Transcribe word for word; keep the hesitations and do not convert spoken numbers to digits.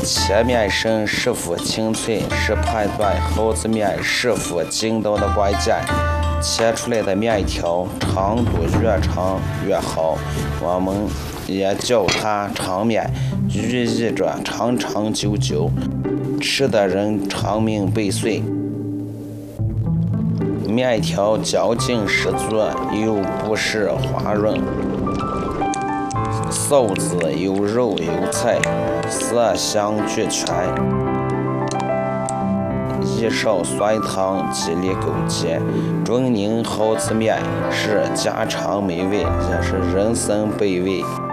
切面生是否清脆是判断猴子面是否筋道的关键。切出来的面条长度越长越好，我们也叫它长面，寓意着长长久久，吃的人长命百岁。面条嚼劲十足，又不失滑润，臊子有肉有菜，色香俱全。一勺酸汤，几粒枸杞，准宁猴子面是家常美味，也是人生百味。